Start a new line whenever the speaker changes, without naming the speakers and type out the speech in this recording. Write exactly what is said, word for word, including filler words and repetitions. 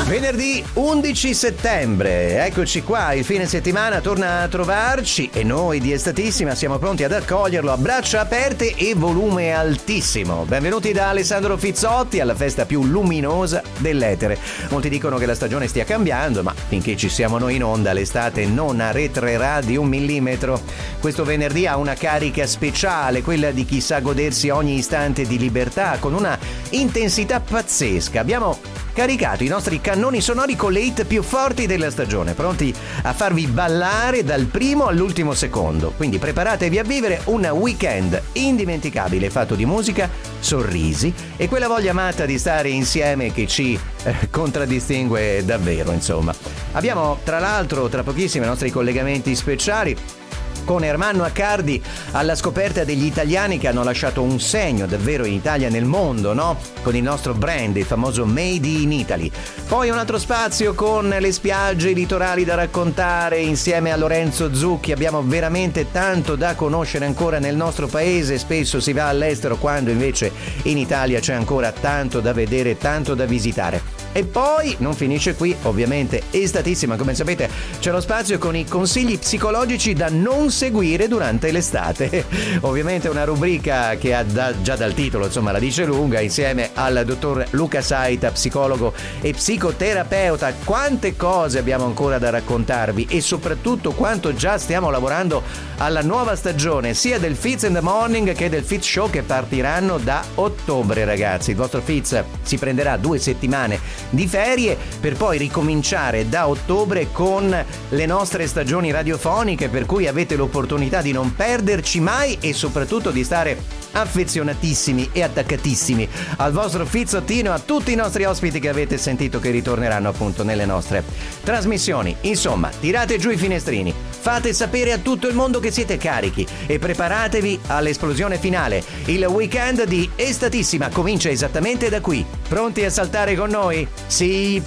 Venerdì undici settembre, eccoci qua, il fine settimana torna a trovarci e noi di Estatissima siamo pronti ad accoglierlo a braccia aperte e volume altissimo. Benvenuti da Alessandro Fizzotti alla festa più luminosa dell'etere. Molti dicono che la stagione stia cambiando, ma finché ci siamo noi in onda l'estate non arretrerà di un millimetro. Questo venerdì ha una carica speciale, quella di chi sa godersi ogni istante di libertà con una intensità pazzesca. Abbiamo caricato i nostri cannoni sonori con le hit più forti della stagione, pronti a farvi ballare dal primo all'ultimo secondo. Quindi preparatevi a vivere un weekend indimenticabile fatto di musica, sorrisi e quella voglia matta di stare insieme che ci eh, contraddistingue davvero, insomma. Abbiamo tra l'altro tra pochissimo i nostri collegamenti speciali con Ermanno Accardi alla scoperta degli italiani che hanno lasciato un segno davvero in Italia e nel mondo, no? Con il nostro brand, il famoso Made in Italy. Poi un altro spazio con le spiagge, i litorali da raccontare insieme a Lorenzo Zucchi. Abbiamo veramente tanto da conoscere ancora nel nostro paese, spesso si va all'estero quando invece in Italia c'è ancora tanto da vedere, tanto da visitare. E poi non finisce qui, ovviamente Estatissima, come sapete c'è lo spazio con i consigli psicologici da non seguire durante l'estate. Ovviamente una rubrica che ha da, già dal titolo, insomma, la dice lunga, insieme al dottor Luca Saita, psicologo e psicoterapeuta. Quante cose abbiamo ancora da raccontarvi e soprattutto quanto già stiamo lavorando alla nuova stagione sia del Fitz in the Morning che del Fitz Show che partiranno da ottobre, ragazzi. Il vostro Fitz si prenderà due settimane di ferie per poi ricominciare da ottobre con le nostre stagioni radiofoniche, per cui avete l'opportunità di non perderci mai e soprattutto di stare affezionatissimi e attaccatissimi al vostro Fizzottino, a tutti i nostri ospiti che avete sentito che ritorneranno appunto nelle nostre trasmissioni. Insomma, tirate giù i finestrini, fate sapere a tutto il mondo che siete carichi e preparatevi all'esplosione finale. Il weekend di Estatissima comincia esattamente da qui. Pronti a saltare con noi? Sì,